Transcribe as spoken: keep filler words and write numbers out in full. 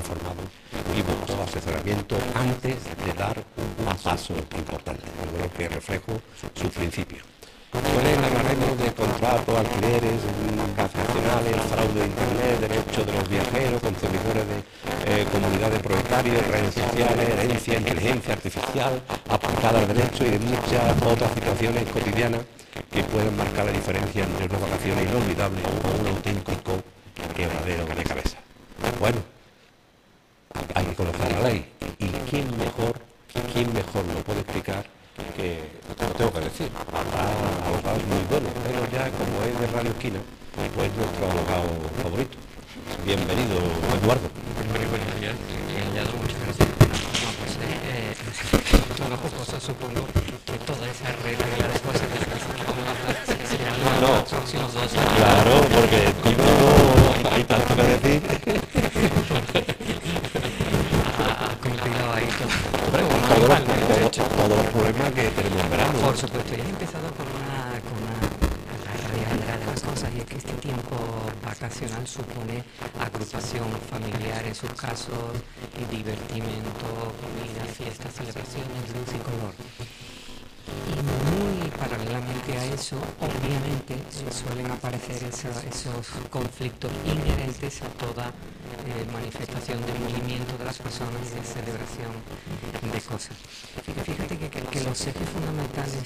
informado y buscó asesoramiento antes de dar un paso importante, de lo que reflejo sus principios. Con él hablaremos de contratos, alquileres, vacacionales, fraude de internet, derechos de los viajeros, consumidores de eh, comunidades de propietarios, redes sociales, herencia, inteligencia artificial, aplicada al derecho y de muchas otras situaciones cotidianas que pueden marcar la diferencia entre unas vacaciones inolvidables o un auténtico quebradero de cabeza. Bueno, hay que conocer la ley. ¿Y quién mejor, quién mejor lo puede explicar que, lo tengo que decir, habrá abogados muy buenos, pero ya como es de Radio Esquina, pues nuestro abogado favorito. Bienvenido, Eduardo. Muy buenos días, Eduardo, muchas gracias. Bueno, pues eh, eh, todo jocoso, supongo que toda esa regla de las cosas de las que vamos a hablar serán No, los próximos dos años. claro, porque no hay tanto que decir. Ha cumplido ahí todo. Hombre, Bueno, todos, vale, los- de todos- hecho. todos los problemas que tenemos en verano. Por supuesto, y he empezado con una, con una la realidad general de las cosas, y es que este tiempo vacacional supone agrupación familiar en sus casos, y divertimento, comida, fiestas, celebraciones, luz y color. Y muy paralelamente a eso, obviamente, eh, suelen aparecer esa- esos conflictos inherentes a toda eh, manifestación de movimiento de las personas y de celebración de cosas. Fíjate que, que- que los ejes fundamentales